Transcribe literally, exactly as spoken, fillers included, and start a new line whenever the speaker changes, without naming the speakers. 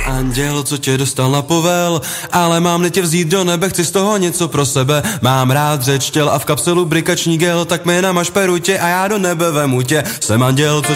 Anděl, co tě dostal na povel, ale mám tě vzít do nebe, chci z toho něco pro sebe. Mám rád řeč těl a v kapselu brikační gel, tak mi namaž perutě a já do nebe vemu tě. Jsem anděl, co